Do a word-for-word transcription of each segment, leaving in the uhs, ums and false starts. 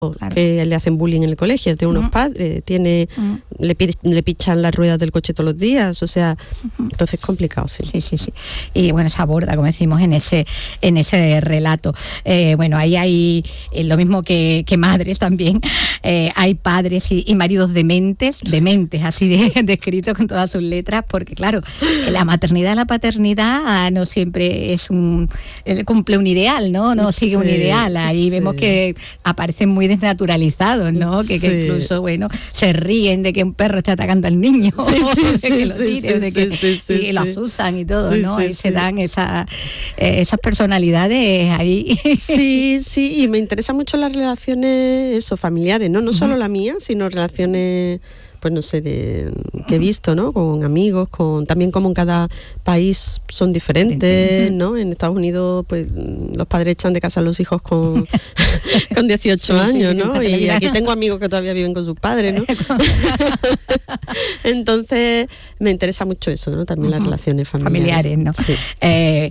Claro. Que le hacen bullying en el colegio, tiene unos uh-huh. padres, tiene uh-huh. le, pide, le pichan las ruedas del coche todos los días, o sea, uh-huh. entonces es complicado, sí. Sí, sí, sí. Y bueno, se aborda, como decimos, en ese en ese relato. Eh, bueno, ahí hay eh, lo mismo que, que madres también, eh, hay padres y, y maridos dementes, dementes, así de, descritos con todas sus letras, porque claro, la maternidad, la paternidad ah, no siempre es un, cumple un ideal, ¿no? No sigue sí, un ideal, ahí sí. vemos que aparecen muy desnaturalizados, ¿no? Que, sí. que incluso, bueno, se ríen de que un perro está atacando al niño, sí, sí, de sí, que lo tire, sí, de que sí, sí, sí, y sí. lo asusan y todo, sí, ¿no? Sí, ahí sí. se dan esa, eh, esas personalidades ahí. Sí, sí, y me interesan mucho las relaciones, eso, familiares, ¿no? No uh-huh. solo la mía, sino relaciones, pues no sé, de que he visto, ¿no? Con amigos, con también como en cada país son diferentes, ¿no? En Estados Unidos, pues los padres echan de casa a los hijos con, con dieciocho sí, años, sí, ¿no? Y aquí tengo amigos que todavía viven con sus padres, ¿no? Entonces, me interesa mucho eso, ¿no? También uh-huh. las relaciones familiares. Familiares, ¿no? Sí. Eh,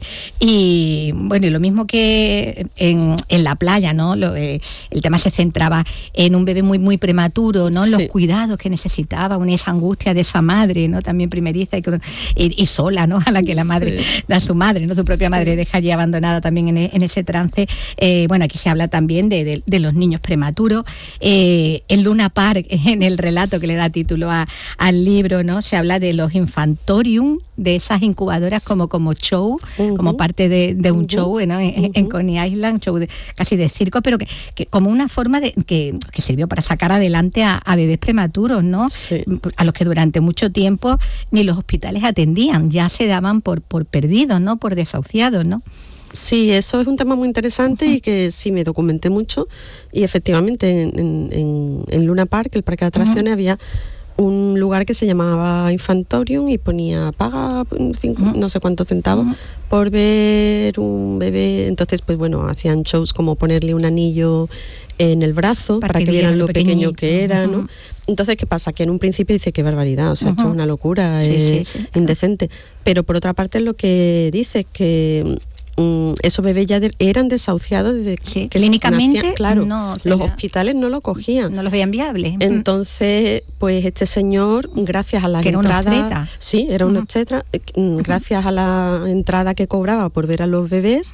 y bueno, y lo mismo que en, en la playa, ¿no? Lo, eh, el tema se centraba en un bebé muy, muy prematuro, ¿no? Sí. Los cuidados que necesitaba, una esa angustia de esa madre, ¿no? También primeriza y, y, y sola, ¿no? A la que la madre sí. da a su madre, ¿no? Su propia madre deja allí abandonada también en, en ese trance. Eh, bueno, aquí se habla también de, de, de los niños prematuros. Eh, en Luna Park, en el relato que le da título a, al libro, ¿no? Se habla de los infantorium, de esas incubadoras como, como show, uh-huh. como parte de, de un uh-huh. show, ¿no? En, uh-huh. en Coney Island, show de, casi de circo, pero que, que como una forma de que, que sirvió para sacar adelante a, a bebés prematuros, ¿no? Sí. A los que durante mucho tiempo ni los hospitales atendían, ya se daban por, por perdidos, ¿no? Por desahuciados, ¿no? Sí, eso es un tema muy interesante uh-huh. y que sí me documenté mucho y efectivamente en, en, en Luna Park, el parque de atracciones, uh-huh. había un lugar que se llamaba Infantorium y ponía paga cinco, uh-huh. no sé cuántos centavos uh-huh. por ver un bebé. Entonces, pues bueno, hacían shows como ponerle un anillo en el brazo para, para que, que vieran lo pequeño que era, uh-huh. ¿no? Entonces, ¿qué pasa? Que en un principio dice qué barbaridad, o sea, uh-huh. esto es una locura, sí, eh, sí, sí. indecente. Pero por otra parte lo que dice es que mm, esos bebés ya de, eran desahuciados desde sí, que clínicamente nacían, claro, no, los sea, hospitales no lo cogían. No los veían viables. Entonces, pues este señor, gracias a las que entradas... Sí, era un uh-huh. obstetra. Gracias uh-huh. a la entrada que cobraba por ver a los bebés,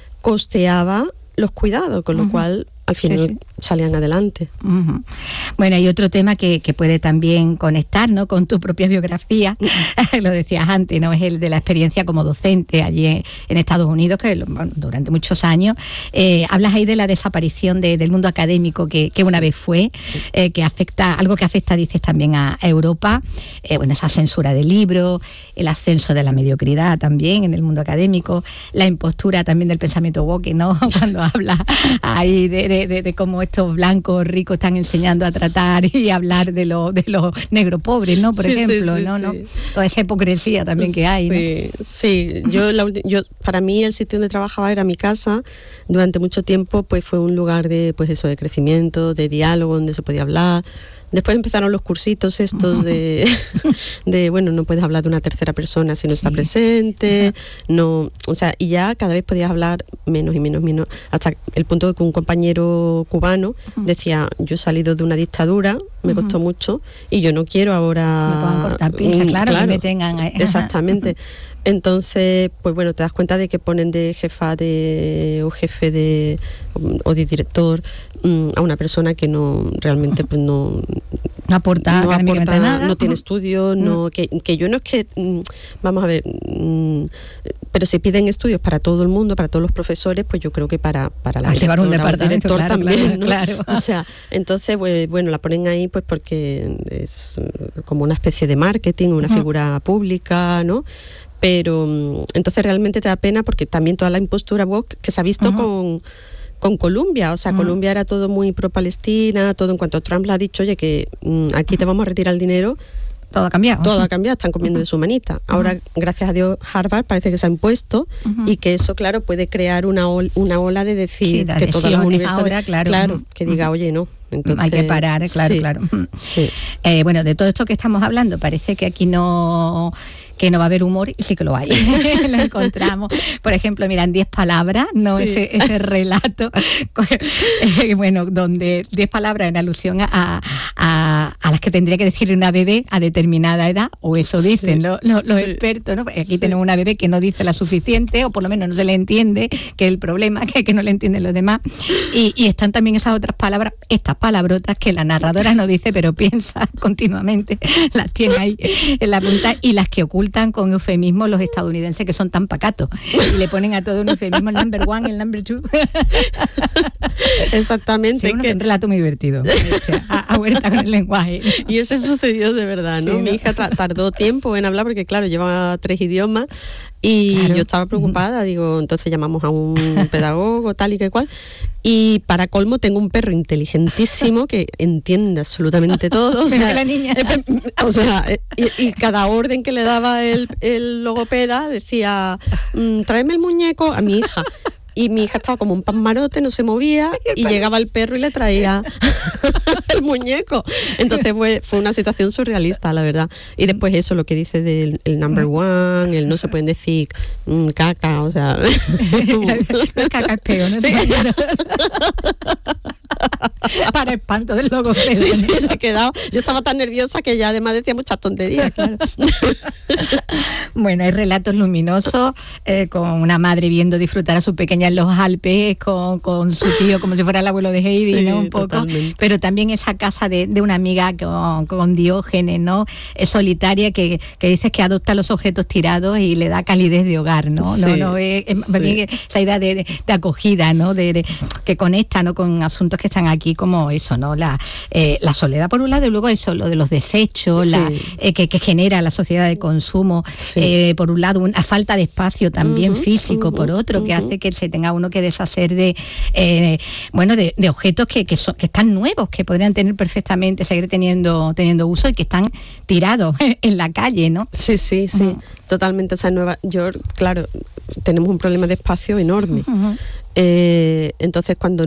costeaba los cuidados, con lo uh-huh. cual al final sí, sí. salían adelante. Uh-huh. Bueno, hay otro tema que, que puede también conectar, ¿no? Con tu propia biografía, uh-huh. lo decías antes, ¿no? Es el de la experiencia como docente allí en, en Estados Unidos, que bueno, durante muchos años. Eh, hablas ahí de la desaparición de, del mundo académico que, que una vez fue, eh, que afecta, algo que afecta, dices, también a, a Europa, eh, bueno, esa censura de libros, el ascenso de la mediocridad también en el mundo académico, la impostura también del pensamiento woke, ¿no? Cuando habla ahí de, de De, de, de cómo estos blancos ricos están enseñando a tratar y hablar de los de los negros pobres, ¿no? Por sí, ejemplo, sí, sí, ¿no? Sí. ¿no? Toda esa hipocresía también que hay, sí, ¿no? Sí, yo, la, yo para mí el sitio donde trabajaba era mi casa. Durante mucho tiempo pues fue un lugar de pues eso de crecimiento, de diálogo, donde se podía hablar. Después empezaron los cursitos estos de, de, bueno, no puedes hablar de una tercera persona si no sí. está presente, no, o sea, y ya cada vez podías hablar menos y menos, menos, hasta el punto de que un compañero cubano decía, yo he salido de una dictadura, me costó mucho, y yo no quiero ahora... Me puedan cortar pinzas, claro, claro, que me tengan... Exactamente. Entonces, pues bueno, te das cuenta de que ponen de jefa de o jefe de o de director um, a una persona que no realmente pues no no aporta, no aporta nada, no tiene estudios, no que, que yo no es que vamos a ver, pero si piden estudios para todo el mundo, para todos los profesores, pues yo creo que para para la llevar un departamento director claro, también, claro, ¿no? claro. O sea, entonces pues, bueno, la ponen ahí pues porque es como una especie de marketing, una uh-huh. figura pública, ¿no? Pero entonces realmente te da pena porque también toda la impostura woke que se ha visto uh-huh. con, con Colombia, o sea, uh-huh. Colombia era todo muy pro-Palestina, todo en cuanto Trump le ha dicho, oye, que um, aquí te vamos a retirar el dinero. Todo ha cambiado. Todo ha cambiado, están comiendo uh-huh. de su manita. Ahora, uh-huh. gracias a Dios, Harvard parece que se ha impuesto uh-huh. y que eso, claro, puede crear una, ol, una ola de decir sí, que todas las universidades, ahora, claro, claro uh-huh. que diga, oye, no, Entonces, hay que parar, claro, sí, claro. Sí. Eh, bueno, de todo esto que estamos hablando, parece que aquí no... que no va a haber humor, y sí que lo hay. Lo encontramos. Por ejemplo, mira, en diez palabras, ¿no? Sí. Ese, ese relato, eh, bueno, donde diez palabras en alusión a, a, a las que tendría que decir una bebé a determinada edad, o eso dicen sí. los, los, los sí. expertos, ¿no? Aquí sí. tenemos una bebé que no dice la suficiente, o por lo menos no se le entiende, que es el problema, que, que no le entienden los demás. Y, y están también esas otras palabras, estas palabrotas que la narradora no dice, pero piensa continuamente, las tiene ahí en la punta, y las que ocultan con eufemismo los estadounidenses, que son tan pacatos, y le ponen a todo un eufemismo, el number one, el number two. Exactamente. Sí, uno que... un relato muy divertido, a, a vuelta con el lenguaje. Y eso sucedió de verdad, ¿no? Sí, Mi ¿no? hija tra- tardó tiempo en hablar porque, claro, lleva tres idiomas y claro. yo estaba preocupada, digo, entonces llamamos a un pedagogo, tal y que cual. Y para colmo tengo un perro inteligentísimo que entiende absolutamente todo. O sea, la niña. o sea y, y cada orden que le daba el, el logopeda decía, mmm, tráeme el muñeco a mi hija. Y mi hija estaba como un pasmarote, no se movía, y, y llegaba el perro y le traía el muñeco. Entonces fue, fue una situación surrealista, la verdad. Y después eso, lo que dice del el number one, el no se pueden decir mmm, caca, o sea... caca es peo, ¿no? Sí. Para espanto del logopeda. Sí, sí, se quedaba. Yo estaba tan nerviosa que ya además decía muchas tonterías, claro. Bueno, hay relatos luminosos, eh, con una madre viendo disfrutar a su pequeña en los Alpes, con, con su tío como si fuera el abuelo de Heidi, sí, ¿no? Un poco. Totalmente. Pero también esa casa de, de una amiga con, con Diógenes, ¿no? Es solitaria, que, que dices que adopta los objetos tirados y le da calidez de hogar, ¿no? Sí, no, no es, es sí. esa idea de, de, de acogida, ¿no? De, de, que conecta, ¿no? Con asuntos que están aquí, como eso, ¿no? La, eh, la soledad por un lado, y luego eso, lo de los desechos, sí. la, eh, que, que genera la sociedad de consumo, sí. eh, por un lado, una falta de espacio también uh-huh, físico, uh-huh, por otro, uh-huh. que hace que se tenga uno que deshacer de, eh, bueno, de, de objetos que, que, son, que están nuevos, que podrían tener perfectamente, seguir teniendo, teniendo uso, y que están tirados en la calle, ¿no? Sí, sí, sí, uh-huh. totalmente. O sea, en Nueva York, claro, tenemos un problema de espacio enorme. Uh-huh. Eh, entonces cuando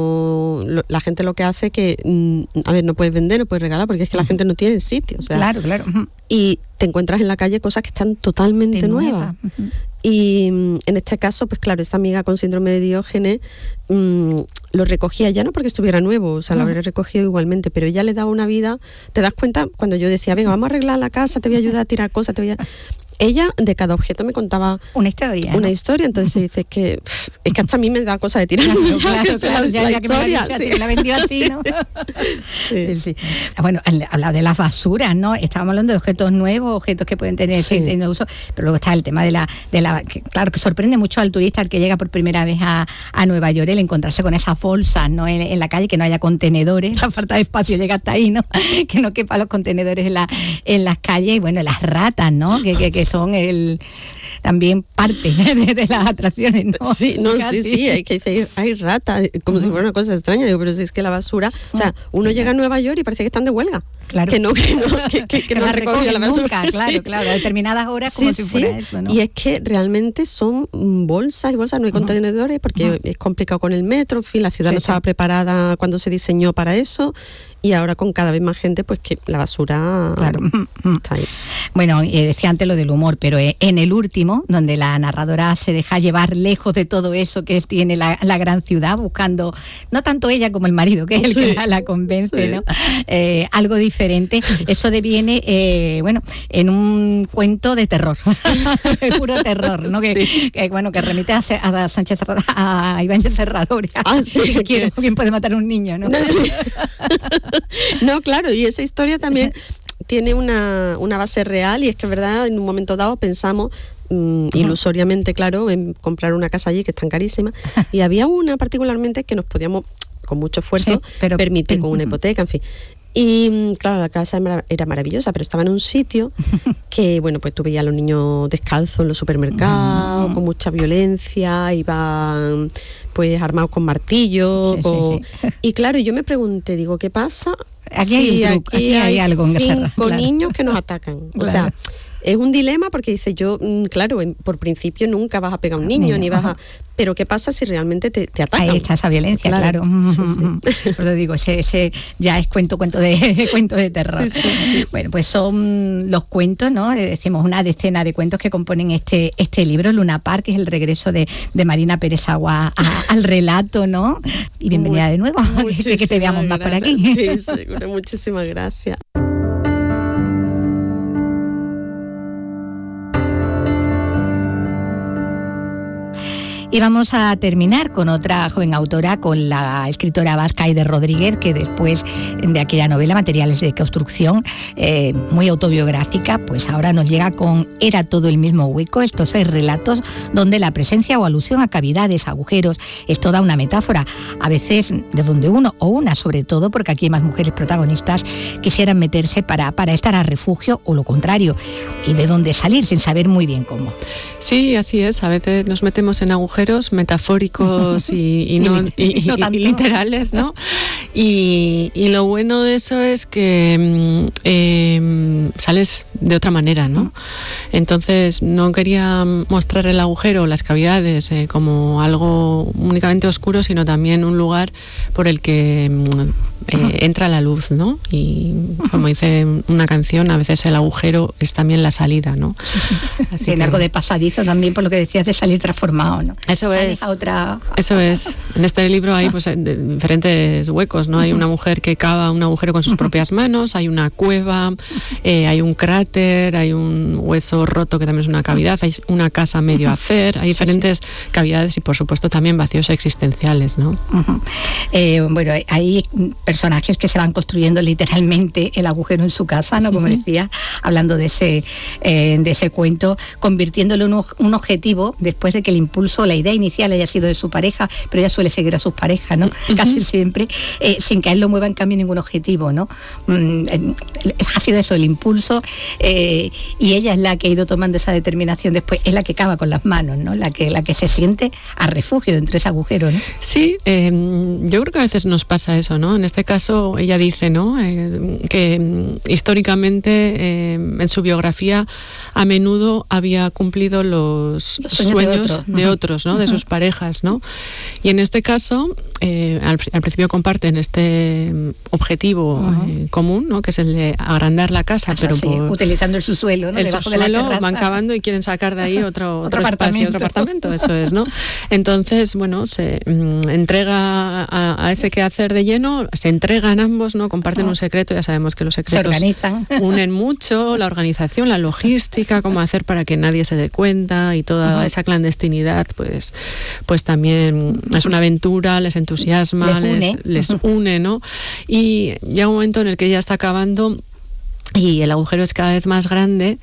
no lo, la gente lo que hace que mm, a ver, no puedes vender, no puedes regalar, porque es que uh-huh. la gente no tiene sitio, o sea, claro, claro. Uh-huh. Y te encuentras en la calle cosas que están totalmente de nuevas. Nueva. Uh-huh. Y mm, en este caso, pues claro, esta amiga con síndrome de Diógenes mm, lo recogía ya no porque estuviera nuevo, o sea, uh-huh. lo habría recogido igualmente, pero ella le daba una vida. Te das cuenta cuando yo decía, venga, vamos a arreglar la casa, te voy a ayudar a tirar cosas, te voy a... Ella de cada objeto me contaba una historia, una ¿no? historia, entonces dices que es que hasta a mí me da cosa de tirar claro, ya, claro, que claro, la, ya, la ya historia, que me sí. así, la vendió así, ¿no? Sí. Sí, sí. Bueno, habla de las basuras, ¿no? Estábamos hablando de objetos nuevos, objetos que pueden tener sí. teniendo uso, pero luego está el tema de la, de la que, claro, que sorprende mucho al turista, al que llega por primera vez a, a Nueva York, el encontrarse con esas bolsas, ¿no? En, en la calle, que no haya contenedores, la falta de espacio llega hasta ahí, ¿no? Que no quepan los contenedores en la, en las calles, y bueno, las ratas, ¿no? Que, que, que son el también parte de, de las atracciones, ¿no? Sí, no, sí, sí, hay que decir, hay ratas, como uh-huh. si fuera una cosa extraña, digo, pero si es que la basura, o sea, uno llega a Nueva York y parece que están de huelga. Claro. Que no, que no, que, que, que, que no recoge la basura. Nunca, claro, sí. claro, a determinadas horas como sí, si fuera sí. eso, ¿no? Y es que realmente son bolsas y bolsas, no hay uh-huh. contenedores, porque uh-huh. es complicado con el metro, en fin, la ciudad sí, no estaba sí. preparada cuando se diseñó para eso. Y ahora con cada vez más gente, pues que la basura claro. está ahí. Bueno, eh, decía antes lo del humor, pero eh, en el último, donde la narradora se deja llevar lejos de todo eso que tiene la, la gran ciudad, buscando, no tanto ella como el marido, que es el sí. que la, la convence, sí. ¿no? Eh, algo diferente, eso deviene, eh, bueno, en un cuento de terror, puro terror, ¿no? Sí. Que, que, bueno, que remite a, a Sánchez a, a Ibáñez Serrador. Ah, sí. ¿Quién, ¿Quién puede matar a un niño, no? No, claro, y esa historia también tiene una, una base real, y es que es verdad, en un momento dado pensamos mm, ilusoriamente, claro, en comprar una casa allí que están carísimas, y había una particularmente que nos podíamos con mucho esfuerzo sí, pero, permitir con una hipoteca, en fin. Y claro, la casa era maravillosa, pero estaba en un sitio que, bueno, pues tú veías a los niños descalzos en los supermercados, con mucha violencia, iban pues armados con martillos. Sí, con... Sí, sí. Y claro, yo me pregunté, digo, ¿qué pasa? Aquí hay, sí, un truco, aquí aquí hay, hay algo en cinco claro. niños que nos atacan. O claro. sea, es un dilema porque dice yo, claro, por principio nunca vas a pegar a un niño, ni vas a... Pero ¿qué pasa si realmente te, te atacan? Ahí está esa violencia, claro. claro. Sí, sí. Por lo digo, ese, ese ya es cuento, cuento de cuento de terror. Sí, sí. Bueno, pues son los cuentos, ¿no? Decimos una decena de cuentos que componen este, este libro, Luna Park, que es el regreso de, de Marina Pérez Agua a, al relato, ¿no? Y bienvenida Muy, de nuevo, que, que te veamos más gracias. por aquí. Sí, seguro, muchísimas gracias. Y vamos a terminar con otra joven autora, con la escritora vasca Aide Rodríguez, que después de aquella novela Materiales de construcción, eh, muy autobiográfica, pues ahora nos llega con Era todo el mismo hueco, estos seis relatos donde la presencia o alusión a cavidades, agujeros, es toda una metáfora, a veces de donde uno o una, sobre todo porque aquí hay más mujeres protagonistas, quisieran meterse para, para estar a refugio o lo contrario, y de dónde salir sin saber muy bien cómo. Sí, así es, a veces nos metemos en agujeros metafóricos y, y, no, y, y, no y literales, ¿no? Y, y lo bueno de eso es que eh, sales de otra manera, ¿no? Entonces no quería mostrar el agujero o las cavidades eh, como algo únicamente oscuro, sino también un lugar por el que eh, entra la luz, ¿no? Y como dice una canción, a veces el agujero es también la salida, ¿no? Sí, sí. Así Tiene que, algo de pasadizo también, por lo que decías de salir transformado, ¿no? Eso Sales es. A otra... Eso es. En este libro hay pues diferentes huecos, ¿no? Hay una mujer que cava un agujero con sus propias manos, hay una cueva, eh, hay un cráter, hay un hueso roto que también es una cavidad, hay una casa medio a hacer, hay diferentes sí, sí. cavidades y por supuesto también vacíos existenciales, ¿no? Uh-huh. Eh, bueno, hay personajes que se van construyendo literalmente el agujero en su casa, ¿no? Como uh-huh. decía, hablando de ese, eh, de ese cuento, convirtiéndolo en un, un objetivo después de que el impulso, la idea inicial haya sido de su pareja, pero ella suele seguir a sus parejas, ¿no? Uh-huh. Casi siempre, eh, sin que a él lo mueva en cambio ningún objetivo, ¿no? Mm, eh, ha sido eso, el impulso, eh, y ella es la que ha ido tomando esa determinación después, es la que cava con las manos, ¿no? La que, la que se siente a refugio dentro de ese agujero, ¿no? Sí, eh, yo creo que a veces nos pasa eso, ¿no? En este caso ella dice, ¿no? Eh, que históricamente eh, en su biografía a menudo había cumplido los, los sueños, sueños de, otro. de otros, ¿no? Uh-huh. De sus parejas, ¿no? Y en este caso, eh, al, al principio comparten este objetivo uh-huh. eh, común, ¿no? Que es el de agrandar la casa, casa pero sí, por, utilizando el subsuelo, ¿no? El subsuelo van cavando y quieren sacar de ahí otro, otro, otro espacio, apartamento. otro apartamento, eso es, ¿no? Entonces, bueno, se mm, entrega a, a ese quehacer de lleno, se entregan ambos, ¿no? Comparten uh-huh. un secreto, ya sabemos que los secretos se organizan. unen mucho, la organización, la logística, cómo hacer para que nadie se dé cuenta y toda uh-huh. esa clandestinidad, pues, pues también es una aventura, les entusiasma, les, les, une. les une, ¿no? Y llega un momento en el que ella está acabando y el agujero es cada vez más grande.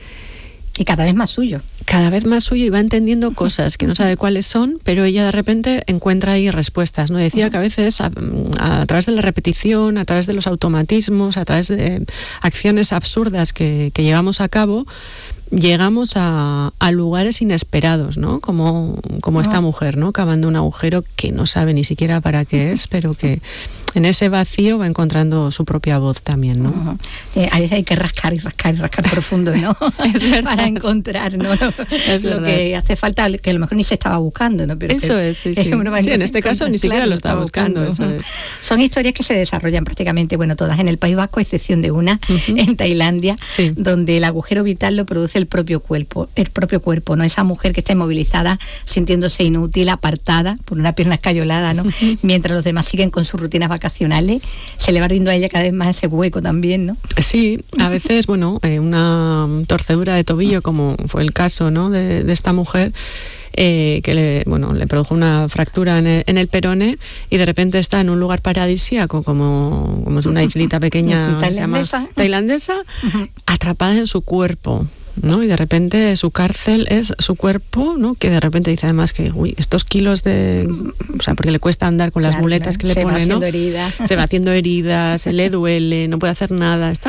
Y cada vez más suyo. Cada vez más suyo y va entendiendo cosas que no sabe cuáles son, pero ella de repente encuentra ahí respuestas, ¿no? Decía que a veces a, a través de la repetición, a través de los automatismos, a través de acciones absurdas que, que llevamos a cabo, llegamos a, a lugares inesperados, ¿no? Como, como esta mujer, ¿no? Cavando un agujero que no sabe ni siquiera para qué es, pero que en ese vacío va encontrando su propia voz también, ¿no? Uh-huh. Sí, a veces hay que rascar y rascar y rascar profundo, ¿no? Es para encontrar, ¿no? Lo, es lo que hace falta, que a lo mejor ni se estaba buscando, ¿no? Pero eso que, es, sí, sí. sí en este caso ni siquiera claro, lo estaba buscando, buscando. Eso es. Son historias que se desarrollan prácticamente, bueno, todas en el País Vasco, a excepción de una, uh-huh. en Tailandia, sí. donde el agujero vital lo produce el propio cuerpo, el propio cuerpo, ¿no? Esa mujer que está inmovilizada, sintiéndose inútil, apartada, por una pierna escayolada, ¿no? Uh-huh. Mientras los demás siguen con sus rutinas vacacionales, se le va riendo a ella cada vez más ese hueco también, ¿no? Sí, a veces, bueno, eh, una torcedura de tobillo, como fue el caso, ¿no? de, de esta mujer, Eh, que le, bueno, le produjo una fractura en el, en el perone y de repente está en un lugar paradisíaco como, como es una islita pequeña tailandesa, se llama, tailandesa uh-huh. atrapada en su cuerpo, ¿no? Y de repente su cárcel es su cuerpo, ¿no? Que de repente dice además que uy, estos kilos de, o sea, porque le cuesta andar con las claro, muletas claro. que le se pone, va ¿no? Heridas. Se va haciendo heridas, se le duele, no puede hacer nada, está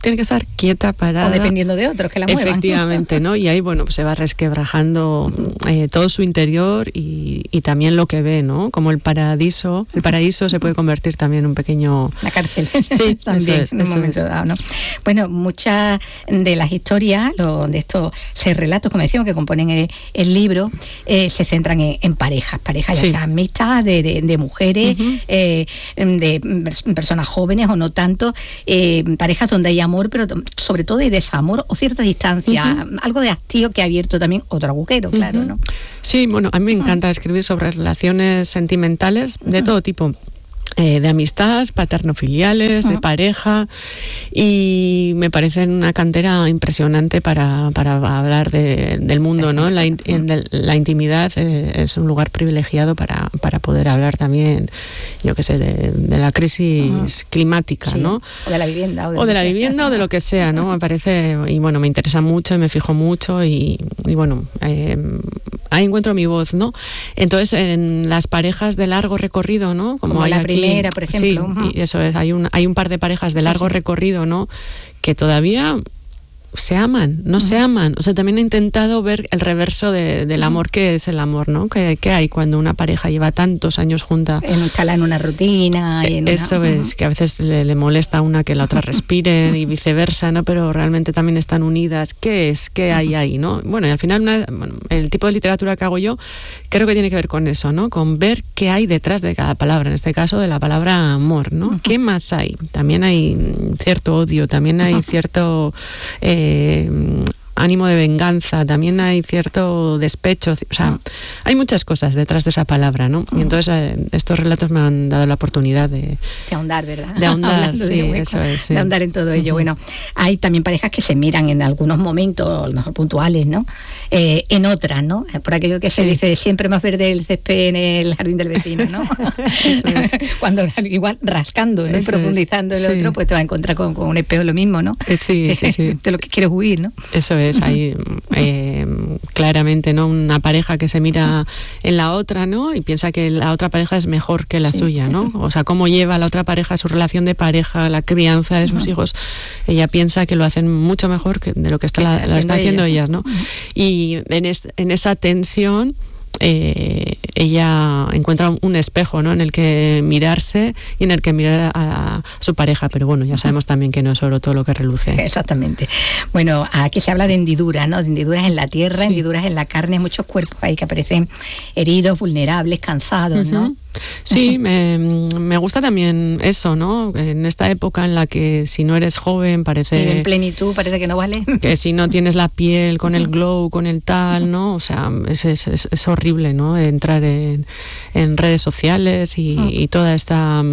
tiene que estar quieta, parada. O dependiendo de otros que la muevan. Efectivamente, ¿no? Y ahí, bueno, pues se va resquebrajando eh, todo su interior y, y también lo que ve, ¿no? Como el paraíso, el paraíso se puede convertir también en un pequeño... La cárcel. Sí, también, es, en un momento es. dado, ¿no? Bueno, muchas de las historias, lo, de estos seis relatos, como decíamos, que componen el, el libro, eh, se centran en, en parejas, parejas sí. ya sean mixtas, de, de, de mujeres, uh-huh. eh, de personas jóvenes o no tanto, eh, parejas donde hay amor, pero sobre todo hay desamor o cierta distancia, uh-huh. algo de hastío que ha abierto también otro agujero, claro, uh-huh. ¿no? Sí, bueno, a mí me encanta escribir sobre relaciones sentimentales de uh-huh. todo tipo. Eh, de amistad, paterno-filiales, uh-huh. de pareja, y me parece una cantera impresionante para, para hablar de, del mundo, ¿no? La, in, de, la intimidad eh, es un lugar privilegiado para, para poder hablar también, yo qué sé, de, de la crisis uh-huh. climática, sí. ¿no? O de la vivienda. O de, o de la vivienda o de lo que sea, ¿no? Me parece, y bueno, me interesa mucho y me fijo mucho y, y bueno, eh, ahí encuentro mi voz, ¿no? Entonces, en las parejas de largo recorrido, ¿no? Como, Como hay la aquí, primera, por ejemplo. Sí, uh-huh. y eso es, hay un, hay un par de parejas de sí, largo sí. recorrido, ¿no? Que todavía se aman, no uh-huh. se aman. O sea, también he intentado ver el reverso de, del amor, que es el amor, ¿no? ¿Qué, qué hay cuando una pareja lleva tantos años junta? Instala en una rutina. Y en Eso una... es, uh-huh. que a veces le, le molesta a una que la otra respire y viceversa, ¿no? Pero realmente también están unidas. ¿Qué es? ¿Qué hay ahí, no? Bueno, y al final una, bueno, el tipo de literatura que hago yo creo que tiene que ver con eso, ¿no? Con ver qué hay detrás de cada palabra, en este caso de la palabra amor, ¿no? Uh-huh. ¿Qué más hay? También hay cierto odio, también hay uh-huh. cierto... Eh, Eh, ánimo de venganza, también hay cierto despecho, o sea, hay muchas cosas detrás de esa palabra, ¿no? Y entonces eh, estos relatos me han dado la oportunidad de... De ahondar, ¿verdad? De ahondar, sí, de eso es. Sí. De ahondar en todo ello. Uh-huh. Bueno, hay también parejas que se miran en algunos momentos, a lo mejor puntuales, ¿no? Eh, en otras, ¿no? Por aquello que se sí. dice, siempre más verde el césped en el jardín del vecino, ¿no? Eso es. Cuando igual rascando, ¿no? Y profundizando es. el sí. otro, pues te vas a encontrar con, con un espejo lo mismo, ¿no? Eh, sí, que, sí, sí. De lo que quieres huir, ¿no? Eso es. Hay eh, claramente, ¿no? Una pareja que se mira en la otra, ¿no? Y piensa que la otra pareja es mejor que la sí. suya, ¿no? O sea, cómo lleva la otra pareja su relación de pareja, la crianza de sus uh-huh. hijos. Ella piensa que lo hacen mucho mejor que de lo que está la, la está haciendo ella, ¿no? Uh-huh. Y en, es, en esa tensión Eh, ella encuentra un espejo, ¿no? En el que mirarse y en el que mirar a, a su pareja, pero bueno, ya sabemos también que no es oro todo lo que reluce. Exactamente. Bueno, aquí se habla de hendiduras, ¿no? De hendiduras en la tierra, sí. hendiduras en la carne, muchos cuerpos ahí que aparecen heridos, vulnerables, cansados, ¿no? Uh-huh. Sí, me, me gusta también eso, ¿no? En esta época en la que si no eres joven parece... Y en plenitud parece que no vale. Que si no tienes la piel con el glow, con el tal, ¿no? O sea, es, es, es horrible, ¿no? Entrar en, en redes sociales y, uh-huh. y toda esta...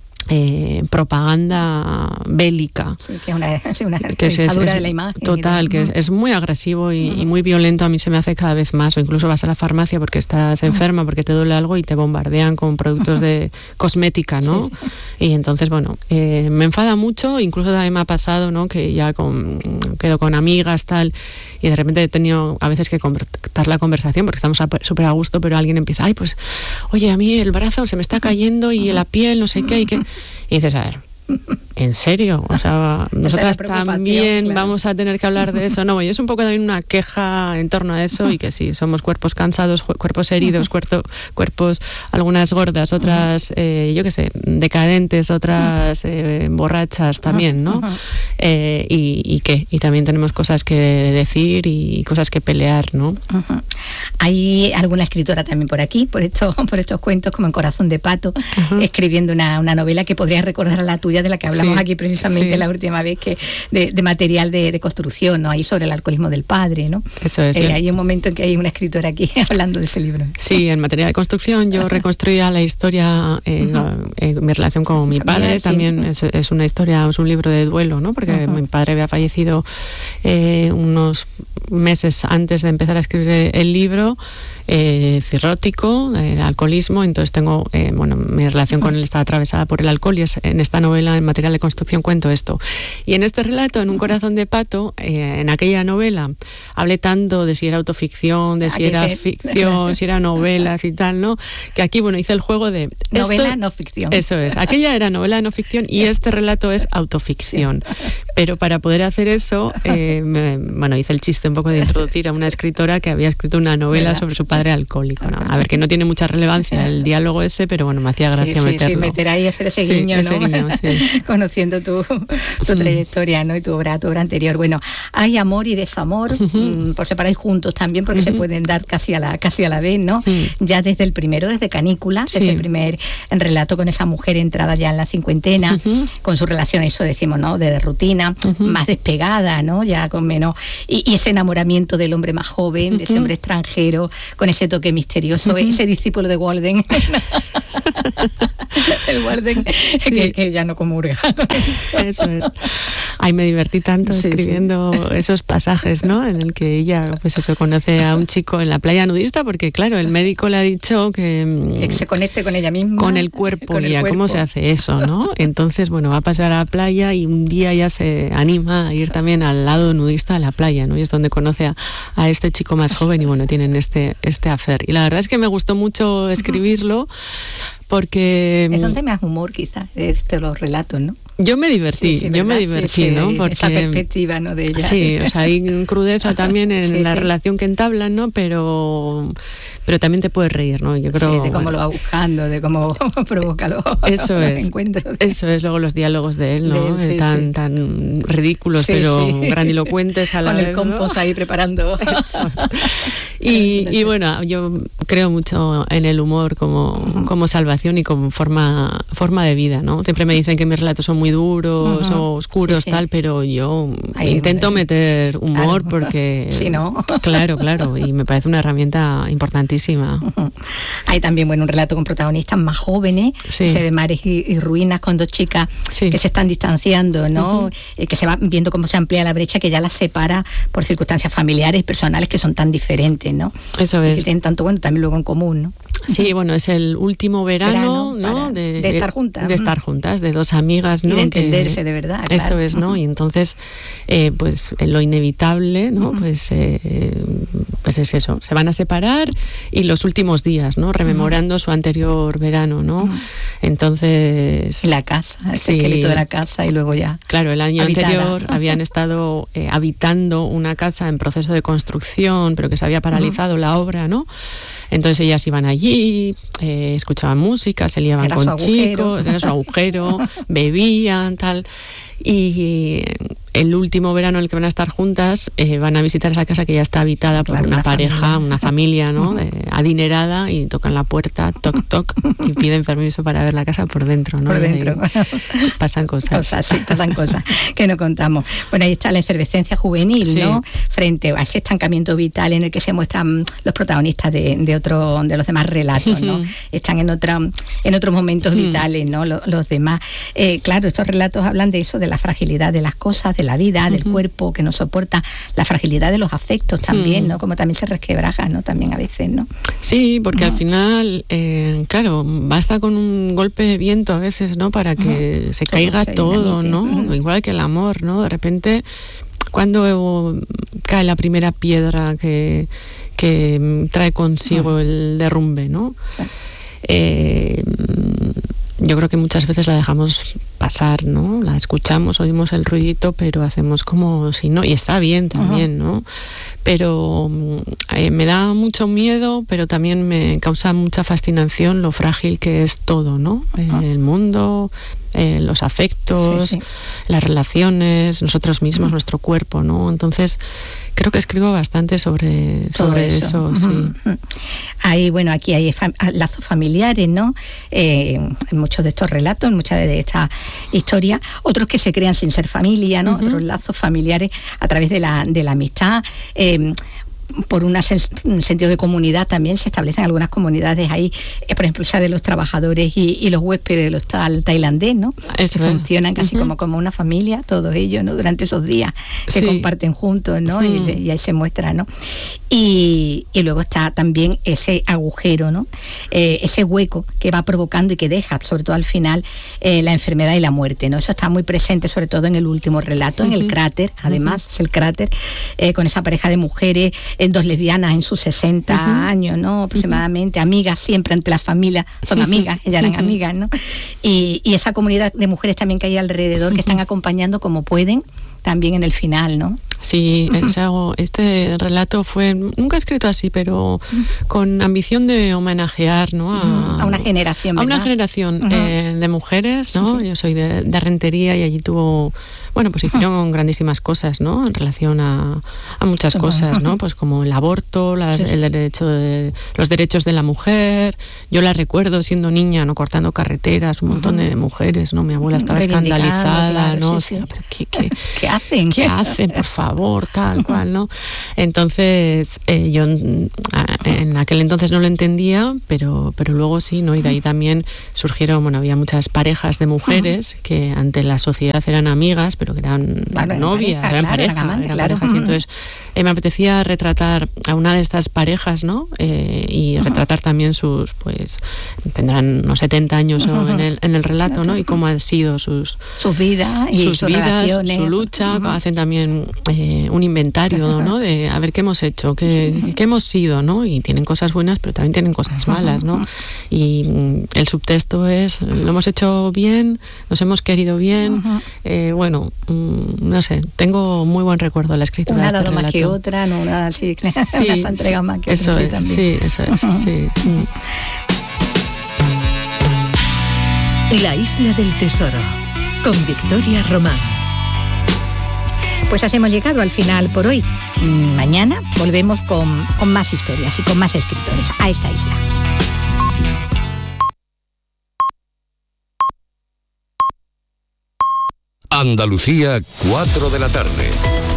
Eh, propaganda bélica, sí, que es una, una que es, es, es, de la imagen total, que es, es muy agresivo y, uh-huh. y muy violento. A mí se me hace cada vez más, o incluso vas a la farmacia porque estás enferma, porque te duele algo y te bombardean con productos de cosmética, ¿no? Sí, sí. Y entonces, bueno, eh, me enfada mucho, incluso también me ha pasado, ¿no? Que ya con, quedo con amigas, tal, y de repente he tenido a veces que cortar la conversación porque estamos súper a gusto, pero alguien empieza, ay, pues, oye, a mí el brazo se me está cayendo y la piel, no sé qué, y que... Y dices, a ver, ¿en serio? O sea, nosotras también claro. vamos a tener que hablar de eso. No, y es un poco también una queja en torno a eso y que sí, somos cuerpos cansados, cuerpos heridos, cuerpo, cuerpos, algunas gordas, otras, eh, yo qué sé, decadentes, otras eh, borrachas también, ¿no? Eh, y, y qué, y también tenemos cosas que decir y cosas que pelear, ¿no? Uh-huh. Hay alguna escritora también por aquí, por estos, por estos cuentos, como en Corazón de Pato, uh-huh. escribiendo una, una novela que podría recordar a la tuya, de la que hablamos sí, aquí precisamente sí. la última vez, que de, de material de, de construcción, ¿no? Ahí sobre el alcoholismo del padre, ¿no? Eso es. Eh, hay un momento en que hay una escritora aquí hablando de ese libro. Sí, en material de construcción yo reconstruía la historia, eh, uh-huh. eh, mi relación con mi padre, también, también sí. es, es una historia, es un libro de duelo, ¿no? Porque uh-huh. mi padre había fallecido eh, unos meses antes de empezar a escribir el libro. Eh, cirrótico, el alcoholismo, entonces tengo, eh, bueno, mi relación con él está atravesada por el alcohol y es, en esta novela, en material de construcción, cuento esto. Y en este relato, en Un corazón de pato, eh, en aquella novela, hablé tanto de si era autoficción, de si era ficción, si era novelas y tal, ¿no? Que aquí, bueno, hice el juego de... Novela esto, no ficción. Eso es, aquella era novela no ficción y este relato es autoficción. Pero para poder hacer eso, eh, me, bueno, hice el chiste un poco de introducir a una escritora que había escrito una novela ¿verdad? Sobre su padre alcohólico, ¿no? A ver, que no tiene mucha relevancia el diálogo ese, pero bueno, me hacía gracia sí, sí, meterlo. Sí, meter ahí y hacer ese sí, guiño, ese ¿no? Guiño, sí. Conociendo tu, tu trayectoria, ¿no? Y tu obra, tu obra anterior. Bueno, hay amor y desamor, uh-huh. por separar y juntos también, porque uh-huh. se pueden dar casi a la casi a la vez, ¿no? Uh-huh. Ya desde el primero, desde Canícula, sí. desde el primer relato con esa mujer entrada ya en la cincuentena, uh-huh. con su relación, eso decimos, ¿no? De, de rutina, uh-huh. más despegada, ¿no? Ya con menos... Y, y ese enamoramiento del hombre más joven, uh-huh. de ese hombre extranjero, con ese toque misterioso, uh-huh. ese discípulo de Walden. El Walden sí. que, que ya no comulga. Eso es. Ay, me divertí tanto sí, escribiendo sí. esos pasajes, ¿no? En el que ella, pues eso, conoce a un chico en la playa nudista, porque claro, el médico le ha dicho que... Que se conecte con ella misma. Con el cuerpo, con el y a cuerpo. ¿Cómo se hace eso, no? Entonces, bueno, va a pasar a la playa y un día ya se anima a ir también al lado nudista de la playa, ¿no? Y es donde conoce a, a este chico más joven y bueno, tienen este, este affair. Y la verdad es que me gustó mucho escribirlo, porque... Es donde más humor quizás, de este, los relatos, ¿no? Yo me divertí, sí, sí, yo me divertí, sí, sí, ¿no? Porque esa perspectiva, ¿no? De ella. Sí, o sea, hay crudeza también en sí, la sí. relación que entablan, ¿no? Pero, pero también te puedes reír, ¿no? Yo creo. Sí, de cómo bueno, lo va buscando, de cómo provoca los, eso los es, encuentros. Eso es, luego los diálogos de él, ¿no? De él, sí, tan, sí. tan ridículos, sí, sí. pero grandilocuentes a la Con vez, el compost ¿no? ahí preparando. Eso es. Y, y bueno, yo creo mucho en el humor como, uh-huh. como salvación y como forma, forma de vida, ¿no? Siempre me dicen que mis relatos son muy duros, uh-huh. o oscuros, sí, sí. tal, pero yo Ahí, intento bueno, meter humor claro. porque... Sí, ¿no? Claro, claro, y me parece una herramienta importantísima. Uh-huh. Hay también, bueno, un relato con protagonistas más jóvenes, sí. ese de mares y, y ruinas, con dos chicas sí. que se están distanciando, ¿no? Uh-huh. Eh, que se va viendo cómo se amplía la brecha que ya las separa por circunstancias familiares y personales que son tan diferentes, ¿no? Eso es. Y que tienen tanto, bueno, también luego en común, ¿no? Sí, bueno, es el último verano, verano ¿no? De, de estar juntas. De estar juntas, de dos amigas, ¿no? Y de entenderse que, de verdad. Eso claro. es, ¿no? Y entonces, eh, pues lo inevitable, ¿no? Uh-huh. Pues, eh, pues es eso, se van a separar y los últimos días, ¿no? Rememorando uh-huh. su anterior verano, ¿no? Uh-huh. Entonces... La casa, el sí, esqueleto de la casa y luego ya... Claro, el año habitada. anterior habían estado eh, habitando una casa en proceso de construcción, pero que se había paralizado uh-huh. la obra, ¿no? Entonces ellas iban allí, eh, escuchaban música, se liaban era con su chicos, era su agujero, bebían, tal. Y el último verano en el que van a estar juntas, eh, van a visitar esa casa que ya está habitada por claro, una, una pareja, familia. una familia, ¿no? De, adinerada, y tocan la puerta, toc, toc, y piden permiso para ver la casa por dentro, ¿no? Por dentro. Pasan cosas. Cosas, sí, pasan cosas que no contamos. Bueno, ahí está la efervescencia juvenil, sí. ¿no? Frente a ese estancamiento vital en el que se muestran los protagonistas de, de otro, de los demás relatos, ¿no? Están en otra, en otros momentos vitales, ¿no? Los, los demás. Eh, claro, estos relatos hablan de eso, de la fragilidad de las cosas, de la vida, uh-huh. del cuerpo que no soporta, la fragilidad de los afectos también, uh-huh. ¿no? Como también se resquebraja, ¿no? También a veces, ¿no? Sí, porque uh-huh. al final, eh, claro, basta con un golpe de viento a veces, ¿no? Para que uh-huh. se todo caiga se todo, dinamite. ¿no? Uh-huh. Igual que el amor, ¿no? De repente, cuando cae la primera piedra que, que trae consigo uh-huh. el derrumbe, ¿no? Sí. Eh, yo creo que muchas veces la dejamos pasar, ¿no? La escuchamos, oímos el ruidito, pero hacemos como si no, y está bien también, uh-huh. ¿no? Pero eh, me da mucho miedo, pero también me causa mucha fascinación lo frágil que es todo, ¿no? Uh-huh. El mundo, eh, los afectos, sí, sí. las relaciones, nosotros mismos, uh-huh. nuestro cuerpo, ¿no? Entonces, creo que escribo bastante sobre, sobre eso, eso uh-huh. sí. Hay, bueno, aquí hay fam- lazos familiares, ¿no? Eh, en muchos de estos relatos, en muchas de estas historias, otros que se crean sin ser familia, ¿no? Uh-huh. Otros lazos familiares a través de la, de la amistad. Eh, por una sens- un sentido de comunidad también se establecen algunas comunidades ahí, eh, por ejemplo esa de los trabajadores y, y los huéspedes del hostal tailandés, ¿no? Eso que es. Funcionan casi uh-huh. como, como una familia, todos ellos, ¿no? Durante esos días que sí. comparten juntos, ¿no? Uh-huh. Y, y ahí se muestra, ¿no? Y, y luego está también ese agujero, ¿no? Eh, ese hueco que va provocando y que deja, sobre todo al final, eh, la enfermedad y la muerte, ¿no? Eso está muy presente, sobre todo en el último relato, uh-huh. en el cráter, además, uh-huh. es el cráter, eh, con esa pareja de mujeres, eh, dos lesbianas en sus sesenta uh-huh. años, ¿no? Aproximadamente, uh-huh. amigas siempre ante la familia, son amigas, ellas eran uh-huh. amigas, ¿no? Y, y esa comunidad de mujeres también que hay alrededor, uh-huh. que están acompañando como pueden, también en el final, ¿no? Sí, uh-huh. Este relato fue nunca escrito así, pero con ambición de homenajear, ¿no? a, a una generación, ¿verdad? A una generación uh-huh. eh, de mujeres, ¿no? Sí, sí. Yo soy de, de Rentería y allí tuvo, bueno, pues hicieron uh-huh. grandísimas cosas, ¿no? En relación a, a muchas uh-huh. cosas, ¿no? Pues como el aborto, las, sí, sí. el derecho de, los derechos de la mujer. Yo la recuerdo siendo niña, ¿no? Cortando carreteras, un montón uh-huh. de mujeres, ¿no? Mi abuela estaba escandalizada, claro, ¿no? Sí, sí. O sea, ¿pero qué, qué, ¿Qué hacen? ¿Qué hacen, por favor? Tal cual, ¿no? Entonces, eh, yo en aquel entonces no lo entendía, pero, pero luego sí, ¿no? Y de ahí también surgieron, bueno, había muchas parejas de mujeres uh-huh. que ante la sociedad eran amigas, pero que eran claro, novias, pareja, eran claro, pareja, eran, eran claro. parejas. Y entonces eh, me apetecía retratar a una de estas parejas, ¿no? Eh, y uh-huh. retratar también sus, pues, tendrán unos setenta años uh-huh. ¿no? en, el, en el relato, ¿no? Y cómo han sido sus, sus vidas, y sus sus vidas, relaciones. Su lucha, uh-huh. hacen también eh, un inventario, ¿no? De a ver qué hemos hecho, qué, sí. qué hemos sido, ¿no? Y tienen cosas buenas, pero también tienen cosas malas, ¿no? Y mm, el subtexto es, lo hemos hecho bien, nos hemos querido bien, uh-huh. eh, bueno, mm, no sé, tengo muy buen recuerdo de la escritura una de este ha dado relato. Más que otra, no, una así, sí, unas han entregado más que eso otra, es, también. sí, eso es, uh-huh. sí. Mm. La isla del tesoro, con Victoria Román. Pues así hemos llegado al final por hoy. Mañana volvemos con, con más historias y con más escritores a esta isla. Andalucía, cuatro de la tarde.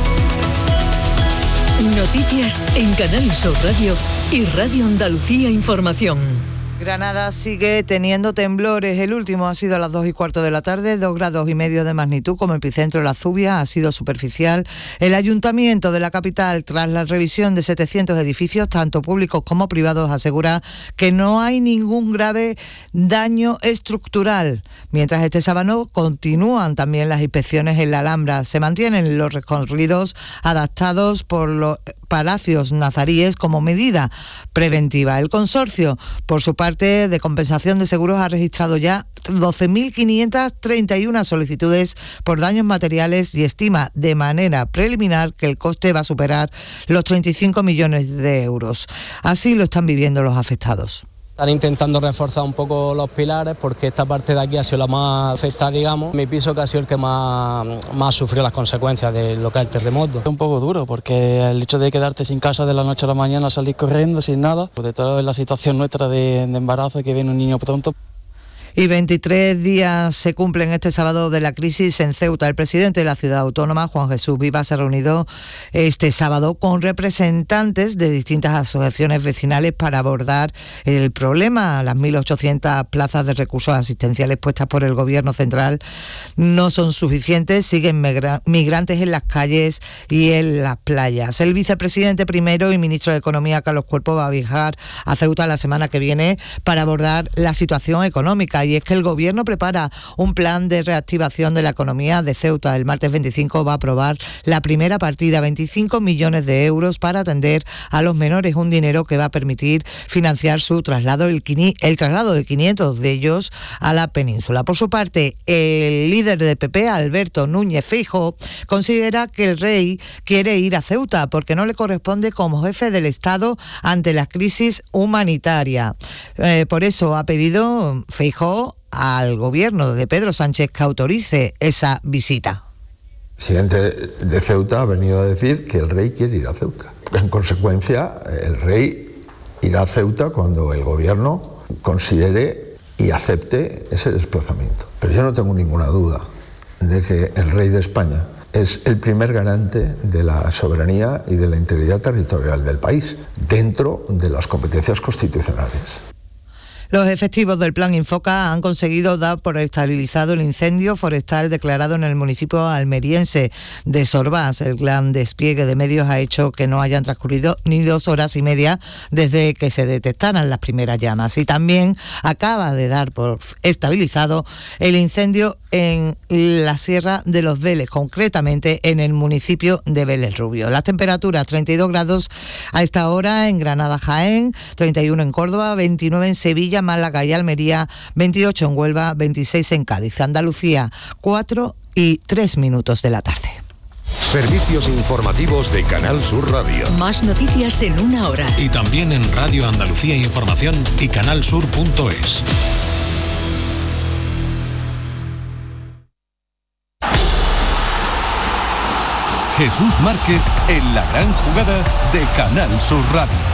Noticias en Canal Sur Radio y Radio Andalucía Información. Granada sigue teniendo temblores. El último ha sido a las dos y cuarto de la tarde, dos grados y medio de magnitud como epicentro de la Zubia, ha sido superficial. El ayuntamiento de la capital, tras la revisión de setecientos edificios, tanto públicos como privados, asegura que no hay ningún grave daño estructural. Mientras este sábado continúan también las inspecciones en la Alhambra. Se mantienen los recorridos adaptados por los palacios nazaríes como medida preventiva. El consorcio, por su parte, de compensación de seguros, ha registrado ya doce mil quinientas treinta y una solicitudes por daños materiales y estima de manera preliminar que el coste va a superar los treinta y cinco millones de euros. Así lo están viviendo los afectados. Están intentando reforzar un poco los pilares porque esta parte de aquí ha sido la más afectada, digamos. Mi piso que ha sido el que más, más sufrió las consecuencias de lo que es el terremoto. Es un poco duro porque el hecho de quedarte sin casa de la noche a la mañana, salir corriendo sin nada, pues de toda la situación nuestra de, de embarazo, que viene un niño pronto. Y veintitrés días se cumplen este sábado de la crisis en Ceuta. El presidente de la ciudad autónoma, Juan Jesús Vivas, se ha reunido este sábado con representantes de distintas asociaciones vecinales para abordar el problema. Las mil ochocientas plazas de recursos asistenciales puestas por el gobierno central no son suficientes, siguen migrantes en las calles y en las playas. El vicepresidente primero y ministro de Economía, Carlos Cuerpo, va a viajar a Ceuta la semana que viene para abordar la situación económica. Y es que el gobierno prepara un plan de reactivación de la economía de Ceuta. El martes veinticinco va a aprobar la primera partida, veinticinco millones de euros para atender a los menores, un dinero que va a permitir financiar su traslado, el, el traslado de quinientos de ellos a la península. Por su parte, el líder de P P, Alberto Núñez Feijóo, considera que el rey quiere ir a Ceuta porque no le corresponde como jefe del Estado ante la crisis humanitaria. Eh, por eso ha pedido Feijóo al gobierno de Pedro Sánchez que autorice esa visita. El presidente de Ceuta ha venido a decir que el rey quiere ir a Ceuta. En consecuencia, el rey irá a Ceuta cuando el gobierno considere y acepte ese desplazamiento. Pero yo no tengo ninguna duda de que el rey de España es el primer garante de la soberanía y de la integridad territorial del país, dentro de las competencias constitucionales. Los efectivos del Plan Infoca han conseguido dar por estabilizado el incendio forestal declarado en el municipio almeriense de Sorbás. El gran despliegue de medios ha hecho que no hayan transcurrido ni dos horas y media desde que se detectaran las primeras llamas. Y también acaba de dar por estabilizado el incendio en la Sierra de los Vélez, concretamente en el municipio de Vélez Rubio. Las temperaturas: treinta y dos grados a esta hora en Granada, Jaén, treinta y uno en Córdoba, veintinueve en Sevilla, Málaga y Almería, veintiocho en Huelva, veintiséis en Cádiz. Andalucía, cuatro y tres minutos de la tarde. Servicios informativos de Canal Sur Radio. Más noticias en una hora. Y también en Radio Andalucía Información y canalsur punto es. Jesús Márquez en la gran jugada de Canal Sur Radio.